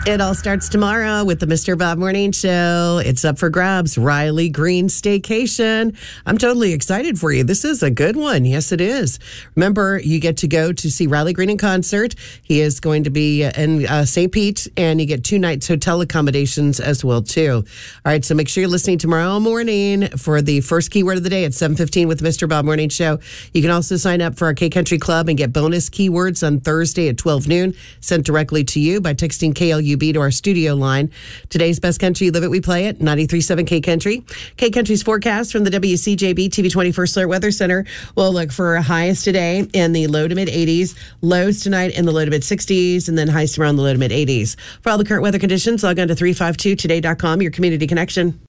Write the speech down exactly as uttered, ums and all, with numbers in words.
It all starts tomorrow with the Mister Bob Morning Show. It's up for grabs. Riley Green Staycation. I'm totally excited for you. This is a good one. Yes, it is. Remember, you get to go to see Riley Green in concert. He is going to be in uh, Saint Pete, and you get two nights hotel accommodations as well, too. All right, so make sure you're listening tomorrow morning for the first keyword of the day at seven fifteen with the Mister Bob Morning Show. You can also sign up for our K-Country Club and get bonus keywords on Thursday at twelve noon sent directly to you by texting K L U B to our studio line. Today's best country, live it, we play it, ninety-three point seven K-Country. K-Country's forecast from the W C J B T V twenty-first Alert Weather Center will look for highs today in the low to mid eighties, lows tonight in the low to mid sixties, and then highs tomorrow in the low to mid eighties. For all the current weather conditions, log on to three five two today dot com, your community connection.